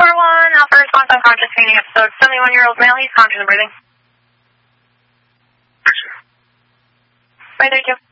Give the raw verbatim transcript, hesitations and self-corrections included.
four one, Alpha response unconscious, screening episode, seventy-one-year-old male, he's conscious and breathing. Right, thank you.